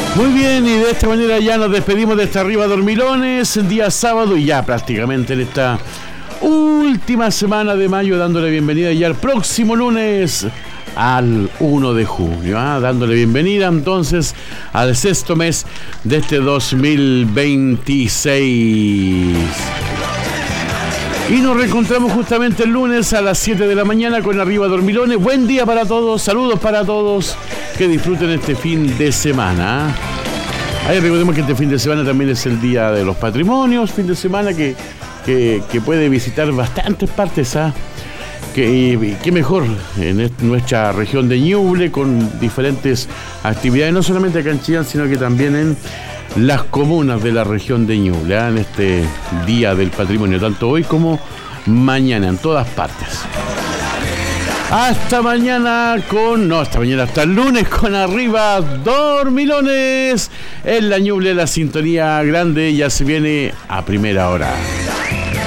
Muy bien, y de esta manera ya nos despedimos de esta Arriba Dormilones, el día sábado y ya prácticamente en esta última semana de mayo, dándole bienvenida ya el próximo lunes al 1 de junio, dándole bienvenida entonces al sexto mes de este 2026. Y nos reencontramos justamente el lunes a las 7 de la mañana con Arriba Dormilones. Buen día para todos, saludos para todos, que disfruten este fin de semana. Ahí recordemos que este fin de semana también es el Día de los Patrimonios, fin de semana que puede visitar bastantes partes, qué mejor en nuestra región de Ñuble, con diferentes actividades, no solamente acá en Chillán, sino que también en las comunas de la región de Ñuble, en este Día del Patrimonio, tanto hoy como mañana, en todas partes. Hasta el lunes con Arriba Dormilones. En la Ñuble, la sintonía grande ya se viene a primera hora.